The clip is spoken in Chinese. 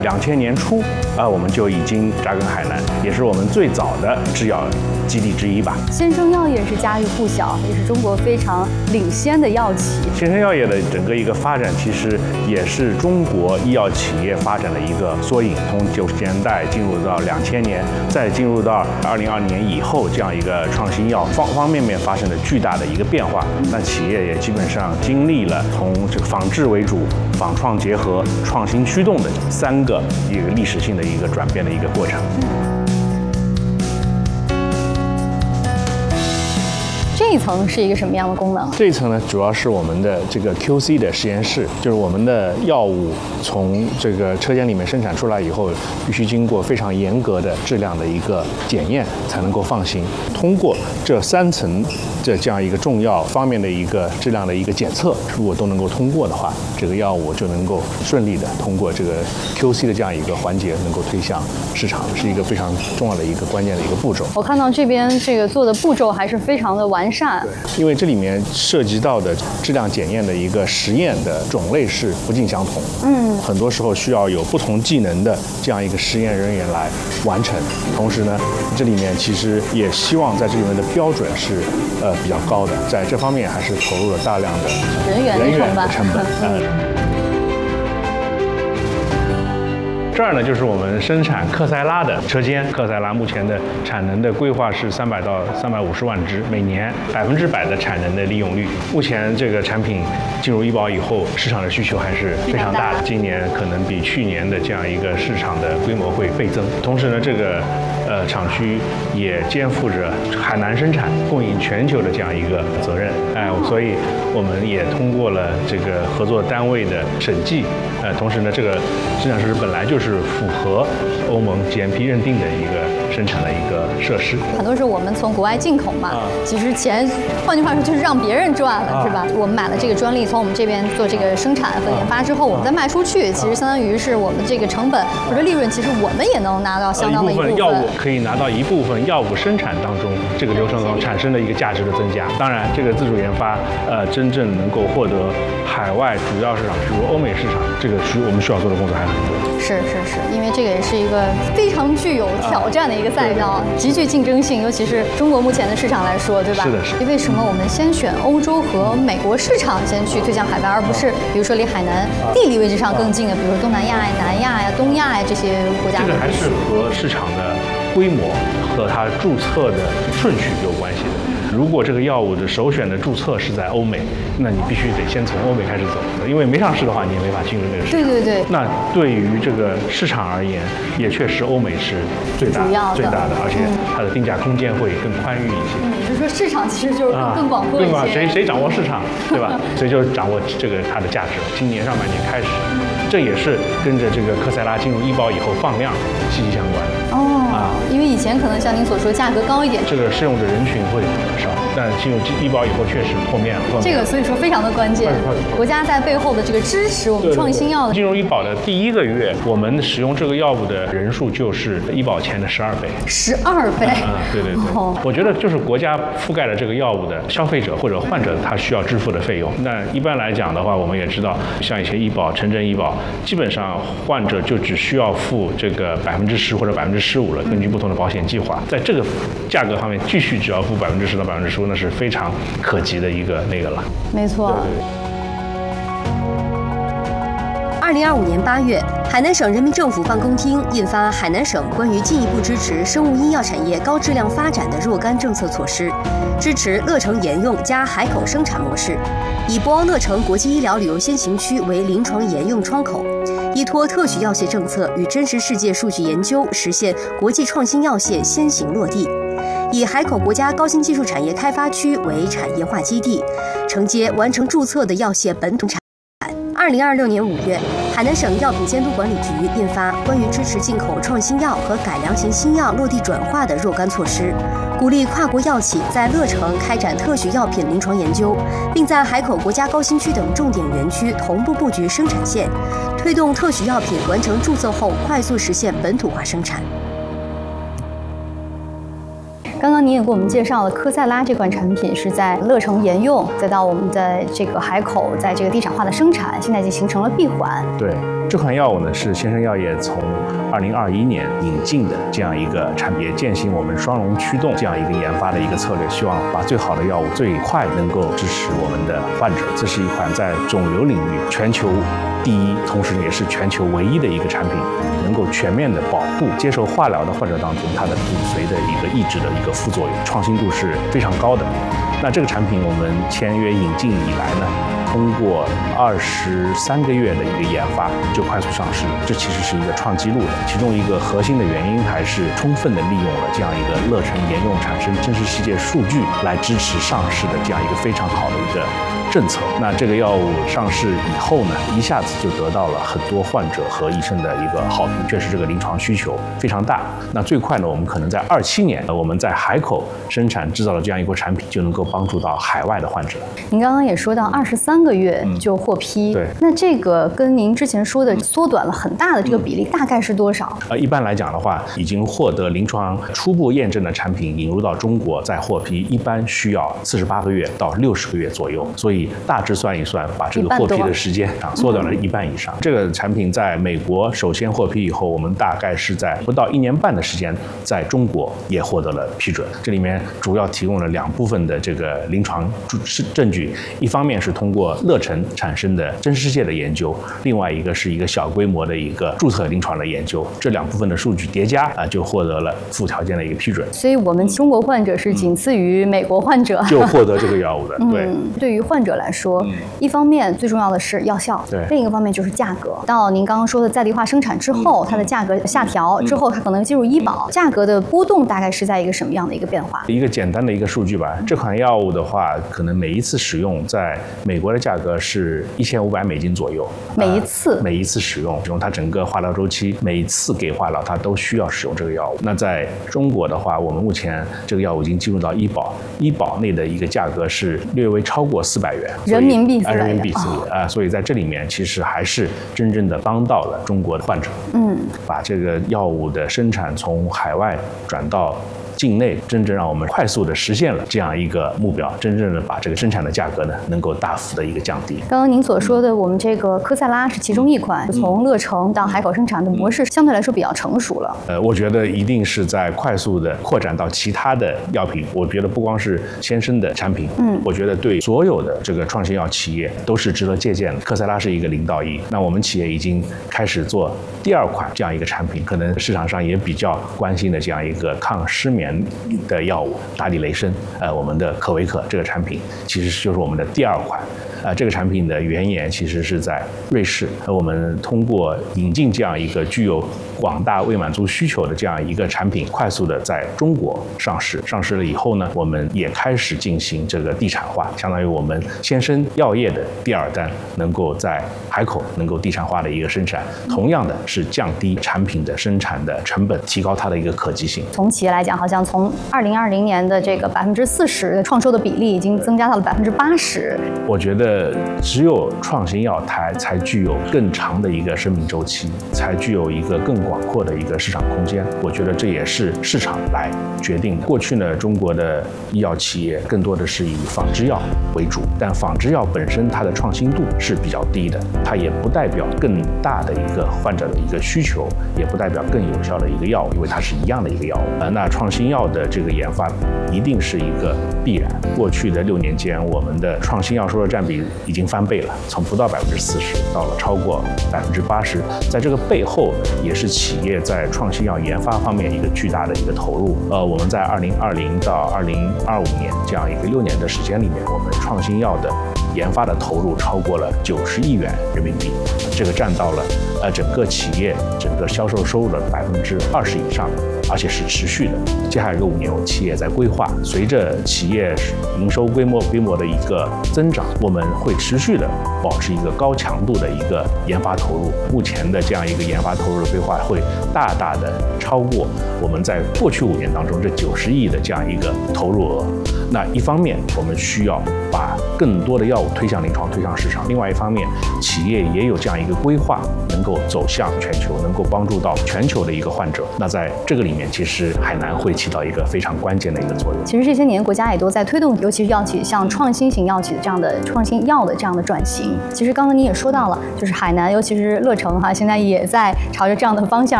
2000年初我们就已经扎根海南，也是我们最早的制药基地之一吧。 先生药业是家喻户晓，也是中国非常领先的药企。 先生药业的整个一个发展，其实也是中国医药企业发展的一个缩影。从90年代进入到2000年，再进入到2020年以后，这样一个创新药方方面面发生了巨大的一个变化。那企业也基本上经历了从这个仿制为主、仿创结合、创新驱动的3个一个历史性的一个转变的一个过程。 这一层是一个什么样的功能？ 这一层呢，主要是我们的这个 QC 的实验室，就是我们的药物从这个车间里面生产出来以后，必须经过非常严格的质量的一个检验，才能够放行。通过这3层这样一个重要方面的一个质量的一个检测，如果都能够通过的话，这个药物就能够顺利的通过这个 QC 的这样一个环节，能够推向市场，是一个非常重要的一个关键的一个步骤。 我看到这边这个做的步骤还是非常的完善。 因为这里面涉及到的质量检验的一个实验的种类是不尽相同，很多时候需要有不同技能的这样一个实验人员来完成。同时呢，这里面其实也希望在这里面的标准是比较高的，在这方面还是投入了大量的人员的成本。这儿呢，就是我们生产克塞拉的车间。克塞拉目前的产能的规划是300到350万只，每年100%的产能的利用率。目前这个产品进入医保以后，市场的需求还是非常大的。今年可能比去年的这样一个市场的规模会倍增。同时呢，这个厂区也肩负着海南生产、供应全球的这样一个责任。所以我们也通过了这个合作单位的审计。同时呢，这个生产设施本来就是符合欧盟 GMP 认定的一个生产的一个设施。 很多时候我们从国外进口嘛，其实钱，换句话说就是让别人赚了，是吧？我们买了这个专利，从我们这边做这个生产和研发之后，我们再卖出去，其实相当于是我们这个成本或者利润，其实我们也能拿到相当的一部分。 药物可以拿到一部分药物生产当中这个流程中产生的一个价值的增加。当然，这个自主研发，真正能够获得海外主要市场，比如欧美市场，这个我们需要做的工作还很多。 是，因为这个也是一个非常具有挑战的一个赛道，极具竞争性，尤其是中国目前的市场来说，对吧？ 是的。 为什么我们先选欧洲和美国市场先去推向海外，而不是比如说离海南地理位置上更近的，比如说东南亚呀、南亚呀、东亚呀这些国家？ 这个还是和市场的规模和它注册的顺序有关系的。如果这个药物的首选的注册是在欧美，那你必须得先从欧美开始走，因为没上市的话，你也没法进入那个市场。 对。 那对于这个市场而言，也确实欧美是最大的，而且它的定价空间会更宽裕一些。 也就是说，市场其实就是更广阔一些。 对吧？谁掌握市场，对吧？谁就掌握这个它的价值。今年上半年开始，这也是跟着这个克塞拉进入医保以后放量息息相关的。 因为以前可能像您所说价格高一点， 这个适用的人群会少，但进入医保以后确实破灭了。 这个所以说非常的关键，国家在背后的这个支持我们创新药的。 进入医保的第1个月，我们使用这个药物的人数就是医保前的12倍。 12倍。 对。我觉得就是国家覆盖了这个药物的消费者或者患者他需要支付的费用。那一般来讲的话，我们也知道，像一些医保、城镇医保，基本上患者就只需要付这个10%或者15%了，根据不同的保险计划，在这个价格方面继续只要付10%到15%，那是非常可及的一个那个了。 没错。 2025年8月，海南省人民政府办公厅印发《海南省关于进一步支持生物医药产业高质量发展的若干政策措施》，支持乐城沿用加海口生产模式，以博鳌乐城国际医疗旅游先行区为临床沿用窗口，依托特许药械政策与真实世界数据研究，实现国际创新药械先行落地。以海口国家高新技术产业开发区为产业化基地，承接完成注册的药械本土产。2026年5月，海南省药品监督管理局印发关于支持进口创新药和改良型新药落地转化的若干措施，鼓励跨国药企在乐城开展特许药品临床研究，并在海口国家高新区等重点园区同步布局生产线，推动特许药品完成注册后快速实现本土化生产。 刚刚您也给我们介绍了科赛拉这款产品是在乐城沿用，再到我们在这个海口，在这个地产化的生产，现在已经形成了闭环。 对，这款药物呢是先生药业从2021年引进的这样一个产品，也践行我们双龙驱动这样一个研发的一个策略，希望把最好的药物最快能够支持我们的患者。这是一款在肿瘤领域全球第一，同时也是全球唯一的一个产品，能够全面的保护接受化疗的患者当中它的骨髓的一个抑制的一个副作用，创新度是非常高的。那这个产品我们签约引进以来呢，通过23个月的一个研发就快速上市了，这其实是一个创纪录的。其中一个核心的原因还是充分的利用了这样一个乐城沿用产生真实世界数据来支持上市的这样一个非常好的一个政策。那这个药物上市以后呢，一下子就得到了很多患者和医生的一个好评，确实这个临床需求非常大。那最快呢，我们可能在27年，我们在海口生产制造的这样一个产品，就能够帮助到海外的患者。 您刚刚也说到23个月就获批， 对， 那这个跟您之前说的缩短了很大的这个比例，大概是多少？ 一般来讲的话，已经获得临床初步验证的产品引入到中国再获批，一般需要48个月到60个月左右，所以大致算一算，把这个获批的时间缩短了1半以上。这个产品在美国首先获批以后，我们大概是在不到1年半的时间，在中国也获得了批准。这里面主要提供了2部分的这个临床证据，一方面是通过乐城产生的真实世界的研究，另外一个是一个小规模的一个注册临床的研究，这2部分的数据叠加就获得了附条件的一个批准。 所以我们中国患者是仅次于美国患者就获得这个药物的。对， 对于患者来说，一方面最重要的是药效， 对， 另一个方面就是价格。到您刚刚说的在地化生产之后，它的价格下调之后，它可能进入医保，价格的波动大概是在一个什么样的一个变化？ 一个简单的一个数据吧，这款药物的话，可能每一次使用在美国的价格是$1500左右， 每一次使用它整个化疗周期，每一次给化疗它都需要使用这个药物。那在中国的话，我们目前这个药物已经进入到医保，医保内的一个价格是略微超过400元， 人民币400元， 人民币400元所以在这里面其实还是真正的帮到了中国的患者，把这个药物的生产从海外转到境内，真正让我们快速的实现了这样一个目标，真正的把这个生产的价格呢能够大幅的一个降低。 刚刚您所说的我们这个科赛拉是其中一款，从乐城到海口生产的模式相对来说比较成熟了。 我觉得一定是在快速的扩展到其他的药品。我觉得不光是先生的产品，我觉得对所有的这个创新药企业都是值得借鉴的。科赛拉是一个领导一，那我们企业已经开始做第2款这样一个产品，可能市场上也比较关心的这样一个抗失眠的药物达里雷申，我们的可维可这个产品其实就是我们的第2款。这个产品的原研其实是在瑞士，我们通过引进这样一个具有广大未满足需求的这样一个产品，快速的在中国上市。上市了以后呢，我们也开始进行这个地产化，相当于我们先生药业的第2单能够在海口能够地产化的一个生产，同样的是降低产品的生产的成本，提高它的一个可及性。 从企业来讲，好像从2020年的这个40%的创收的比例，已经增加到了80%。 我觉得只有创新药才具有更长的一个生命周期，才具有一个更广阔的一个市场空间。我觉得这也是市场来决定的。过去呢，中国的医药企业更多的是以仿制药为主，但仿制药本身它的创新度是比较低的，它也不代表更大的一个患者的一个需求，也不代表更有效的一个药物，因为它是一样的一个药物。那创新药的这个研发一定是一个必然。过去的6年间，我们的创新药收入占比已经翻倍了，从不到40%到了超过80%。在这个背后，也是企业在创新药研发方面一个巨大的一个投入。我们在2020到2025年这样一个6年的时间里面，我们创新药的研发的投入超过了90亿元人民币，这个占到了整个企业整个销售收入的20%以上，而且是持续的。接下来这5年，我们企业在规划，随着企业营收规模的一个增长，我们会持续的保持一个高强度的一个研发投入。目前的这样一个研发投入的规划会大大的超过我们在过去5年当中这90亿的这样一个投入额。那一方面，我们需要把更多的药药物推向临床、推向市场。另外一方面，企业也有这样一个规划，能够走向全球，能够帮助到全球的一个患者。那在这个里面，其实海南会起到一个非常关键的一个作用。 其实这些年国家也都在推动，尤其是药企像创新型药企的这样的创新药的这样的转型。其实刚刚你也说到了，就是海南，尤其是乐城哈，现在也在朝着这样的方向